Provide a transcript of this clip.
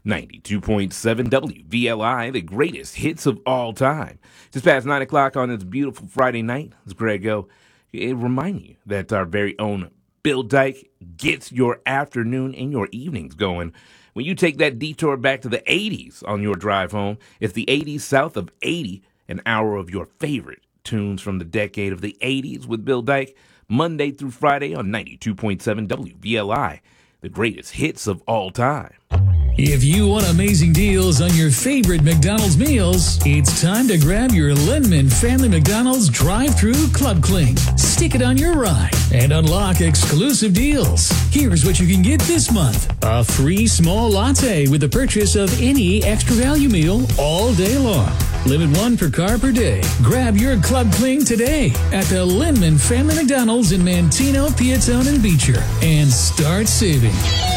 92.7 WVLI, the greatest hits of all time. Just past 9 o'clock on this beautiful Friday night, it's Grego. It remind you that our very own Bill Dyke gets your afternoon and your evenings going. When you take that detour back to the 80s on your drive home, it's the 80s south of 80, an hour of your favorite tunes from the decade of the 80s with Bill Dyke, Monday through Friday on 92.7 WVLI, the greatest hits of all time. If you want amazing deals on your favorite McDonald's meals, it's time to grab your Linman Family McDonald's Drive-Thru Club Cling. Stick it on your ride and unlock exclusive deals. Here's what you can get this month. A free small latte with the purchase of any extra value meal all day long. Limit 1 per car per day. Grab your Club Cling today at the Linman Family McDonald's in Manteno, Piatone, and Beecher. And start saving.